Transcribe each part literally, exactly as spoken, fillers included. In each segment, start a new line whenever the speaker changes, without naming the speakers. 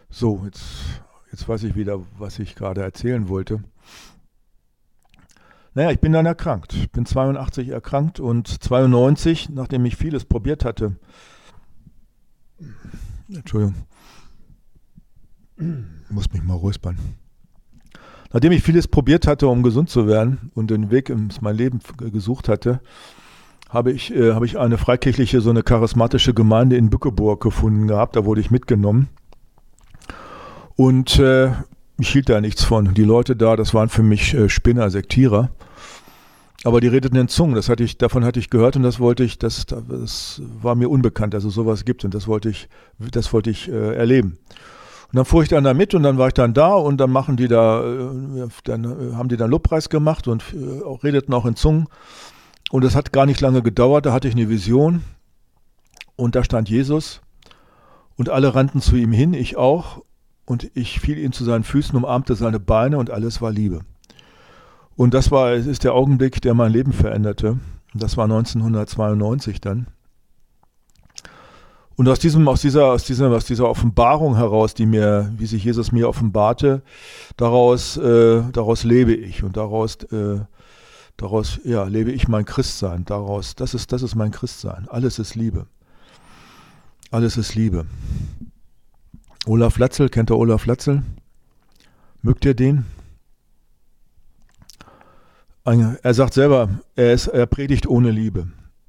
So, jetzt, jetzt weiß ich wieder, was ich gerade erzählen wollte. Naja, ich bin dann erkrankt. Ich bin zweiundachtzig erkrankt und zweiundneunzig, nachdem ich vieles probiert hatte, Entschuldigung, ich muss mich mal räuspern. Nachdem ich vieles probiert hatte, um gesund zu werden und den Weg in mein Leben gesucht hatte, habe ich, äh, habe ich eine freikirchliche, so eine charismatische Gemeinde in Bückeburg gefunden gehabt. Da wurde ich mitgenommen. Und äh, ich hielt da nichts von. Die Leute da, das waren für mich äh, Spinner, Sektierer. Aber die redeten in Zungen, das hatte ich, davon hatte ich gehört und das wollte ich, das, das war mir unbekannt, dass es sowas gibt und das wollte ich, das wollte ich äh, erleben. Und dann fuhr ich dann da mit und dann war ich dann da und dann machen die da, äh, dann äh, haben die dann Lobpreis gemacht und äh, auch, redeten auch in Zungen. Und das hat gar nicht lange gedauert, da hatte ich eine Vision und da stand Jesus und alle rannten zu ihm hin, ich auch. Und ich fiel ihm zu seinen Füßen, umarmte seine Beine und alles war Liebe. Und das war, es ist der Augenblick, der mein Leben veränderte. Und das war neunzehnhundertzweiundneunzig dann. Und aus diesem, aus dieser, aus dieser, aus dieser Offenbarung heraus, die mir, wie sich Jesus mir offenbarte, daraus, äh, daraus lebe ich und daraus, äh, daraus, ja, lebe ich mein Christsein. Daraus, das ist, das ist mein Christsein. Alles ist Liebe. Alles ist Liebe. Olaf Latzel, kennt ihr Olaf Latzel? Mögt ihr den? Ein, er sagt selber, er, ist, er predigt ohne Liebe.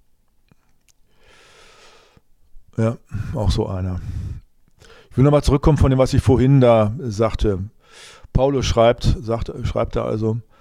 Ja, auch so einer. Ich will nochmal zurückkommen von dem, was ich vorhin da sagte. Paulus schreibt, sagt, schreibt er also,